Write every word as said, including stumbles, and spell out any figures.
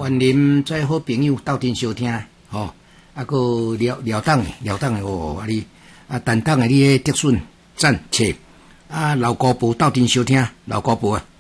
欢迎在好朋友斗阵收听，吼、哦，啊个廖廖党的廖党的哦，啊你啊单党的你的德顺赞切，啊老高部斗阵收听，老高部啊。